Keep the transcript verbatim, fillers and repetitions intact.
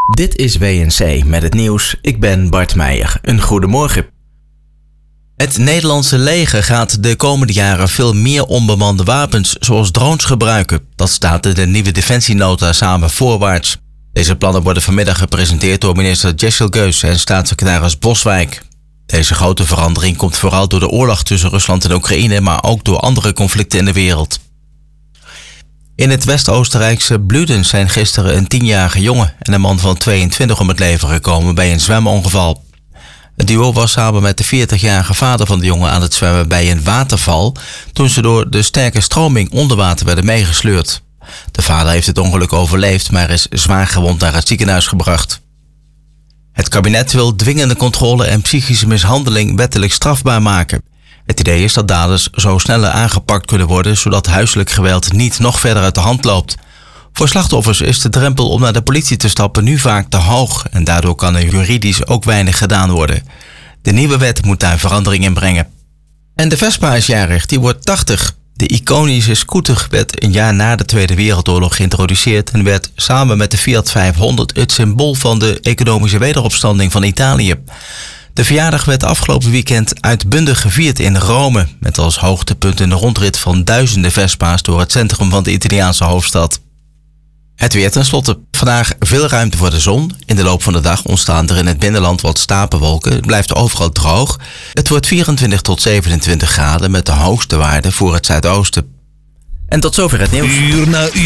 Dit is W N C met het nieuws. Ik ben Bart Meijer. Een goedemorgen. Het Nederlandse leger gaat de komende jaren veel meer onbemande wapens zoals drones gebruiken. Dat staat in de nieuwe defensienota Samen Voorwaarts. Deze plannen worden vanmiddag gepresenteerd door minister Jessil Geus en staatssecretaris Boswijk. Deze grote verandering komt vooral door de oorlog tussen Rusland en Oekraïne, maar ook door andere conflicten in de wereld. In het West-Oostenrijkse Bluden zijn gisteren een tienjarige jongen en een man van tweeëntwintig om het leven gekomen bij een zwemongeval. Het duo was samen met de veertigjarige vader van de jongen aan het zwemmen bij een waterval toen ze door de sterke stroming onder water werden meegesleurd. De vader heeft het ongeluk overleefd, maar is zwaar gewond naar het ziekenhuis gebracht. Het kabinet wil dwingende controle en psychische mishandeling wettelijk strafbaar maken. Het idee is dat daders zo sneller aangepakt kunnen worden, zodat huiselijk geweld niet nog verder uit de hand loopt. Voor slachtoffers is de drempel om naar de politie te stappen nu vaak te hoog en daardoor kan er juridisch ook weinig gedaan worden. De nieuwe wet moet daar verandering in brengen. En de Vespa is jarig, die wordt tachtig. De iconische scooter werd een jaar na de Tweede Wereldoorlog geïntroduceerd en werd samen met de Fiat vijfhonderd het symbool van de economische wederopstanding van Italië. De verjaardag werd afgelopen weekend uitbundig gevierd in Rome, met als hoogtepunt een rondrit van duizenden Vespa's door het centrum van de Italiaanse hoofdstad. Het weer tenslotte. Vandaag veel ruimte voor de zon. In de loop van de dag ontstaan er in het binnenland wat stapelwolken. Het blijft overal droog. Het wordt vierentwintig tot zevenentwintig graden met de hoogste waarde voor het zuidoosten. En tot zover het nieuws. Uur na uur.